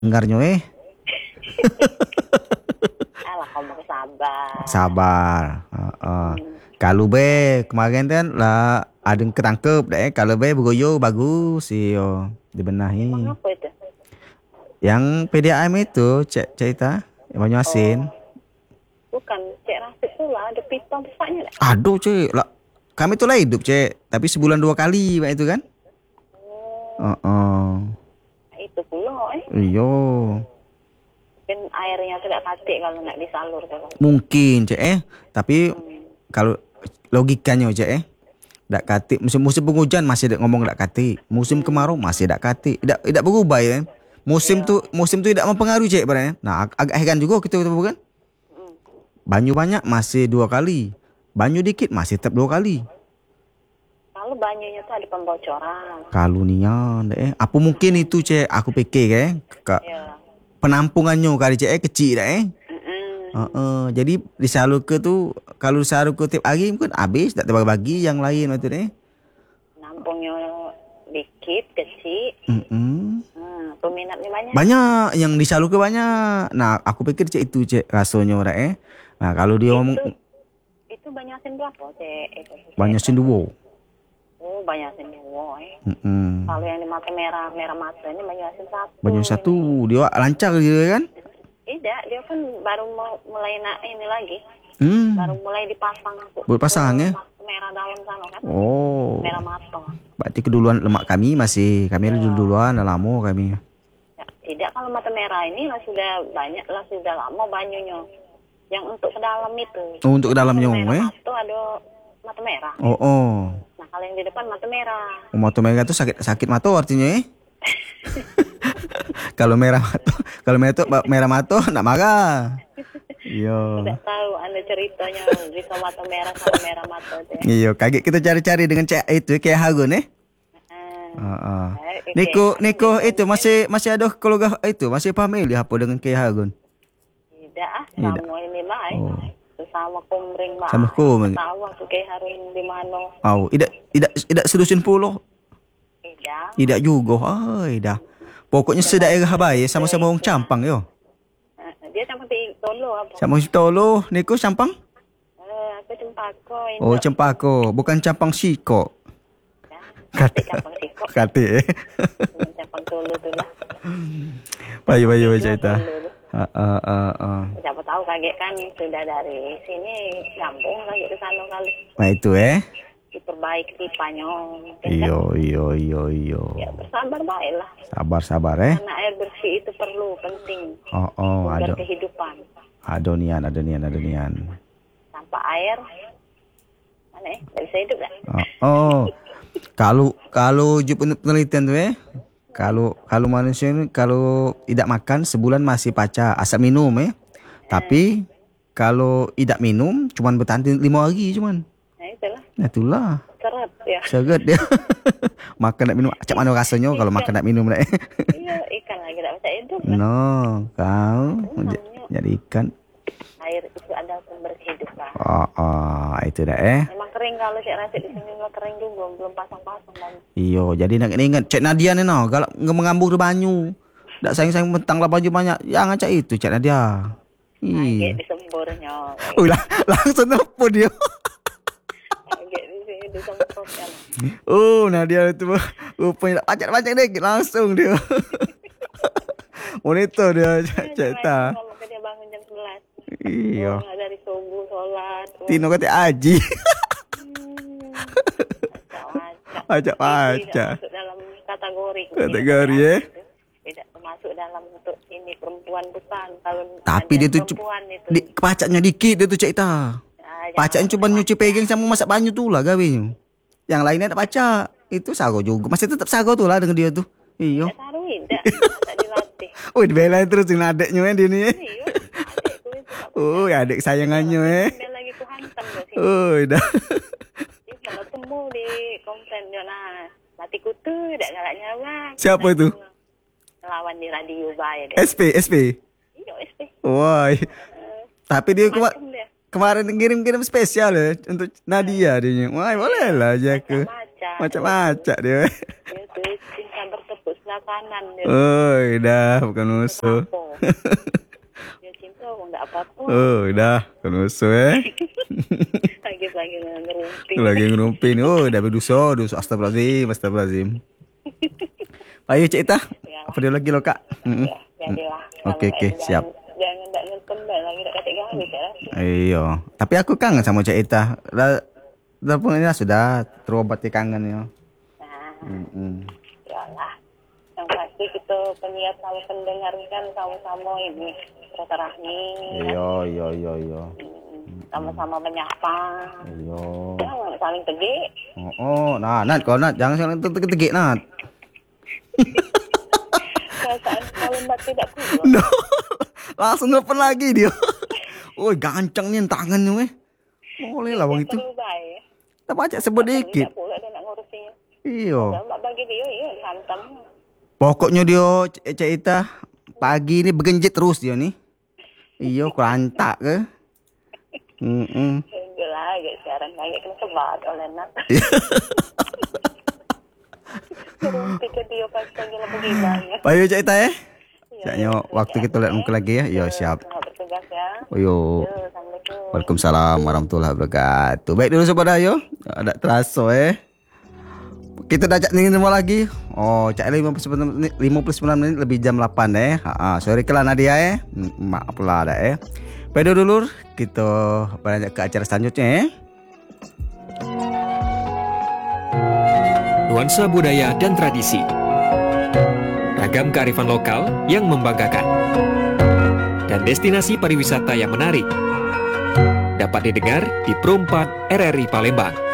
Enggarnya Alah, kamu sabar. sabar. Kalau be kemarin kan lah ada yang ketangkep deh. Kalau be begoyo bagus sih yo Emang dibenahi. apa itu? Yang PDAM itu cek cerita yang Banyu Asin. Oh, bukan. Cek Rasid tuh lah, ada pipa besarnya dah. Aduh cek lah kami tuh lah hidup cek tapi sebulan 2 kali Pak itu kan. Oh, Oh, itu pula iyo Mungkin airnya tidak katik kalau nak disalur kalau. mungkin cek tapi Hmm. kalau logikanya cek dak kati musim penghujan masih dak ngomong dak kati musim kemarau masih dak kati tidak berubah ya. Musim Iya. tuh tidak mempengaruhi cek sebenarnya. Nah agak heran juga kita bukan. Hmm. Banyu banyak masih 2 kali. Banyu dikit masih tetap 2 kali. Kalau banyunya tuh ada pembocoran. Kalau nian apa mungkin itu cek aku pikir ke Ya. penampungannya kali cek kecil Mm-mm. jadi disalur ke tuh kalau disalur ke tiap hari mungkin habis tak terbagi yang lain itu Nampungnya dikit, kecil. Mm-mm. Peminatnya banyak. Banyak yang disalur ke banyak. Nah aku pikir cek itu cek rasanya orang Nah kalau dia ngomong Itu banyak asin berapa, Cek? Itu, banyak Cek. sinduwo. Oh, banyak asin dua, Mm-mm. Kalau yang di mata merah, merah mata ini banyak asin satu. Banyak satu dia lancar gitu kan. Tidak, dia kan baru mau mulai ini lagi. Baru mulai dipasang. Buat pasang ya. Merah dalam sana kan. Oh. Merah mata. Berarti keduluan lemak kami kami ada duluan udah lama kami. Ya, tidak, kalau mata merah ini lah sudah banyak lah, sudah lama banyunya. Yang untuk ke dalam itu. Oh, untuk ke dalamnya merah mata ada mata merah. Oh. Nah, kalau yang di depan mata merah. Mata merah itu sakit mata artinya Kalau merah mata nak marah. Iya. Tidak tahu Anda ceritanya bisa mata merah sama merah mata itu. Iya, kaget kita cari-cari dengan cek itu kayak Harun Niko itu masih ada keluarga itu masih family apa dengan kayak Harun? Tidak, Tidak. sama ini baik. Oh. Sama kumring baik. Sama kumring. Tahu aku kayak Harun di mana. Oh, tidak sedusun pulau. Tidak. Tidak juga. Dah. Pokoknya sedaerah baik sama-sama orang Campang yo. Dia sama di Tolo apa? Sama si Tolo, Niko Campang? Aku Cempaka. Oh, Cempako, bukan Campang Siko. Kate Campang Siko. Kate. Campang Tolo tu lah. Bayu cerita. Siapa tahu kaget kan sudah dari sini nyambung lagi ke sana kali. Nah itu Diperbaiki pipanya. Iyo. Ya bersabar baiklah. Sabar Karena air bersih itu perlu, penting. Ada Kehidupan. adonian. Tanpa air mana nggak bisa hidup kan? Kalau penelitian tuh kalau manusia ini kalau tidak makan sebulan masih paca asap minum tapi kalau tidak minum cuman bertahan 5 hari cuman. Nah Itulah. seret ya. Seret dia. Makan nak minum macam mana rasanya kalau makan nak minum Iya, ikan lagi tak bisa hidup kan? No, kau jadi ikan. Air itu adalah sumber kehidupan. Itu dah Memang kering kalau Cik Rasid di sini kering juga, belum pasang-pasang lagi. Iyo, jadi nak ingat Cik Nadia ni galak mengambur banyu. Tak sayang mentang lah baju banyak. Jangan cak itu Cik Nadia. Agak disemburnya. Langsung apa dia? Agak di sini disemburkan. Nadia itu rupanya pacak-pacak deh langsung dia. Monitor dia cerita. Kalau dia bangun jam 11. Iya. Dari subuh sholat. Tino kata Aji. Pacak-pacak. Masuk dalam kategori. Tidak termasuk dalam untuk ini perempuan bukan. Kalau tapi dia tuh pacaknya dikit dia tuh cerita. Pacaknya cuma nyuci piring sama masak banyu tu lah gawin. Yang lainnya tak pacak. Itu sago juga. Masih tetap sago tu lah dengan dia tu. Iya. Taruh tidak. Tak dilatih. Dibelain terus dengan adeknya dia ni. Iya. Adekku itu. Adik sayangannya Dia lagi ku hantam ke sini. Dah. Dia kalau temu di komplain dia mati kutu tak galak nyawa. Siapa itu? Lawan di radio bayar dia. SP. Iya, SP. Wah. Tapi dia Macam dia. kemarin kirim spesial untuk Nadia dia. Wah, boleh lah aja ke. Macam-macam dia. Dia tuh cinta bertepuk sebelah makanan. Dah bukan musuh. Dia cinta kok enggak apa-apa. Dah bukan musuh Lagi ngerumpi. Lagi ngerumpi nih. Dah berdosa, astagfirullahaladzim. Ayo Cik Ita, Ya. apa dia lagi lo Kak? Ya, jadilah. Oke, siap. Jangan tak nonton lagi tak kata gawe ya. Iya, tapi aku kangen sama Cik Ita. Dah pun ini sudah terobati kangennya. Nah, yalah. Yang pasti kita penyiar sama pendengar kan sama-sama ini silaturahmi. Iya. Sama-sama menyapa. Iya. Jangan saling tegik. Nah, Nat, kau Nat, jangan saling tegik Nat. Perasaan kalau Mbak tidak kuat. No. Langsung nelfon lagi dia. Gancang nih tangannya weh. Boleh lah bang itu. Berubah ya. Tak baca sebut dikit. Tak pula dia nak ngurusinya. Iya. Mbak bagi dia, ya santam. Pokoknya dia Cik Ita pagi ni bergenjit terus dia ni. Iya, kerantak ke? Enggak lah, sekarang banyak kena sebat oleh Nat. Terumpi ke dia pasal dia bagaimana. Baik Cik Ita Siapnya waktu kita lihat muka lagi ya. Iya, siap. Selamat bertugas ya. Yo. Assalamualaikum. Waalaikumsalam warahmatullahi wabarakatuh. Baik dulu sobat ayo. Ada terasa Kita dah cak ni semua lagi. Cak 59 menit lebih jam 8 sorry kelah Nadia maaf lah dah Baik dulu kita berlanjut ke acara selanjutnya Nuansa budaya dan tradisi. Ragam kearifan lokal yang membanggakan. Dan destinasi pariwisata yang menarik. Dapat didengar di Pro 4 RRI Palembang.